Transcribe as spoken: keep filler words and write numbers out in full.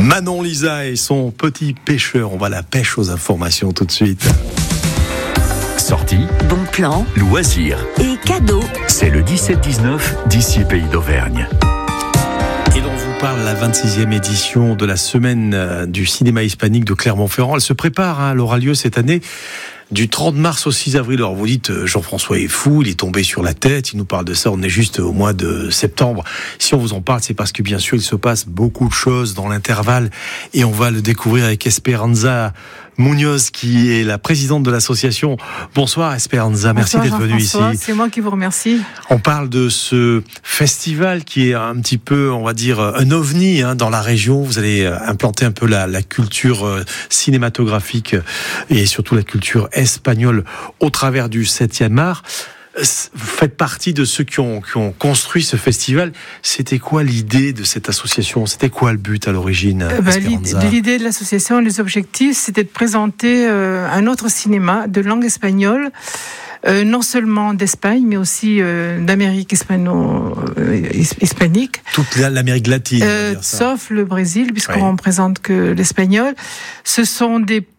Manon Lisa et son petit pêcheur. On va à la pêche aux informations tout de suite. Sortie, bon plan, loisirs et cadeaux. C'est le dix-sept dix-neuf d'ici Pays d'Auvergne. Et l'on vous parle de la vingt-sixième édition de la semaine du cinéma hispanique de Clermont-Ferrand. Elle se prépare, hein, elle aura lieu cette année du trente mars au six avril. Alors vous dites, Jean-François est fou, il est tombé sur la tête, il nous parle de ça, on est juste au mois de septembre. Si on vous en parle, c'est parce que bien sûr, il se passe beaucoup de choses dans l'intervalle et on va le découvrir avec Esperanza Munoz, qui est la présidente de l'association. Bonsoir Esperanza, merci Bonsoir, d'être venue ici. C'est moi qui vous remercie. On parle de ce festival qui est un petit peu, on va dire, un ovni hein, dans la région. Vous allez implanter un peu la, la culture cinématographique et surtout la culture espagnole au travers du septième art. Vous faites partie de ceux qui ont, qui ont construit ce festival. C'était quoi l'idée de cette association ? C'était quoi le but à l'origine, euh bah, L'idée de l'association, les objectifs, c'était de présenter euh, un autre cinéma de langue espagnole, euh, non seulement d'Espagne, mais aussi euh, d'Amérique hispano, euh, hispanique. Toute l'Amérique latine, euh, on va dire ça. Sauf le Brésil, puisqu'on oui. ne présente que l'espagnol. Ce sont des